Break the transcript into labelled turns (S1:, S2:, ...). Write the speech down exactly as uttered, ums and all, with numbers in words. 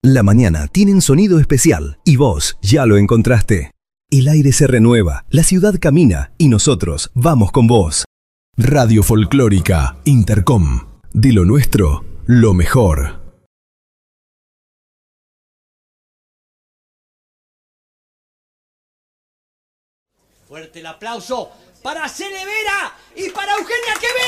S1: La mañana tiene un sonido especial y vos ya lo encontraste. El aire se renueva, la ciudad camina y nosotros vamos con vos.
S2: Radio Folclórica Intercom. De lo nuestro, lo mejor.
S3: Fuerte el aplauso para Celevera y para Eugenia Quevedo.